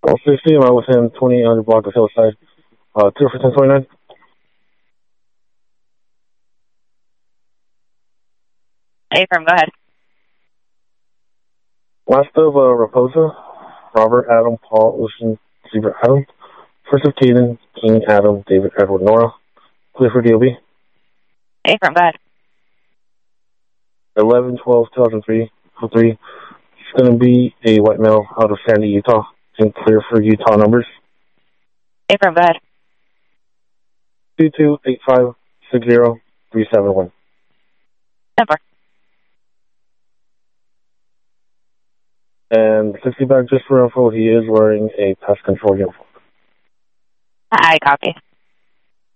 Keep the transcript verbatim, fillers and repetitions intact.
Call sixty, I'm out with him, twenty hundred block of Hillside. Uh, two for ten twenty-nine. A-firm, go ahead. Last of uh, Raposa, Robert, Adam, Paul, Ocean, Zebra, Adam. First of Caden, King, Adam, David, Edward, Nora. Clear for D O B. A-firm, go ahead. eleven twelve two thousand three. For three. It's going to be a white male out of Sandy, Utah. And clear for Utah numbers. A-firm, go ahead. two two eight five six zero three seven one. ten four. And sixty back, just for info, he is wearing a pest control uniform. I copy.